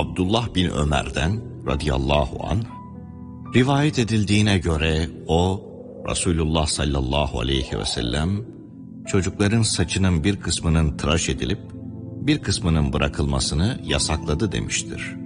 Abdullah bin Ömer'den radıyallahu anh, rivayet edildiğine göre o, Resulullah sallallahu aleyhi ve sellem, çocukların saçının bir kısmının tıraş edilip, bir kısmının bırakılmasını yasakladı demiştir.